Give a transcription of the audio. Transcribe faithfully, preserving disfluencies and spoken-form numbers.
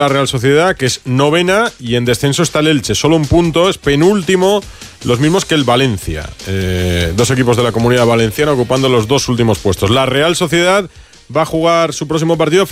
La Real Sociedad, que es novena, y en descenso está el Elche, solo un punto, es penúltimo, los mismos que el Valencia. Eh, dos equipos de la Comunidad Valenciana ocupando los dos últimos puestos. La Real Sociedad va a jugar su próximo partido